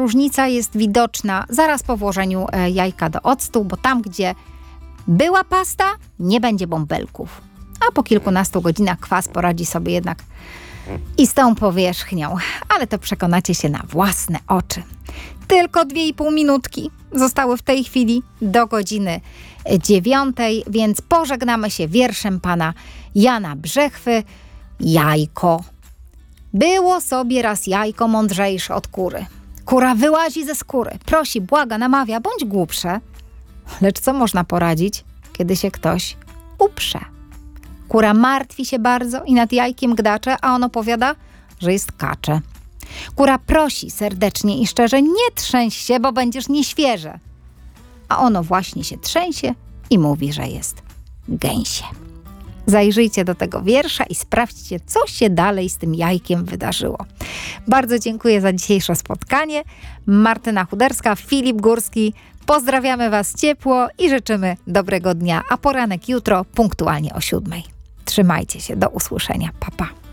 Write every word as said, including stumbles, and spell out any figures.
różnica jest widoczna zaraz po włożeniu jajka do octu, bo tam, gdzie była pasta, nie będzie bąbelków. A po kilkunastu godzinach kwas poradzi sobie jednak i z tą powierzchnią. Ale to przekonacie się na własne oczy. Tylko dwie i pół minutki zostały w tej chwili do godziny dziewiątej, więc pożegnamy się wierszem pana Jana Brzechwy. Jajko. Było sobie raz jajko mądrzejsze od kury. Kura wyłazi ze skóry, prosi, błaga, namawia, bądź głupsze. Lecz co można poradzić, kiedy się ktoś uprze? Kura martwi się bardzo i nad jajkiem gdacze, a ono powiada, że jest kacze. Kura prosi serdecznie i szczerze, nie trzęś się, bo będziesz nieświeże. A ono właśnie się trzęsie i mówi, że jest gęsie. Zajrzyjcie do tego wiersza i sprawdźcie, co się dalej z tym jajkiem wydarzyło. Bardzo dziękuję za dzisiejsze spotkanie. Martyna Chuderska, Filip Górski. Pozdrawiamy Was ciepło i życzymy dobrego dnia, a poranek jutro punktualnie o siódmej. Trzymajcie się, do usłyszenia. Pa, pa.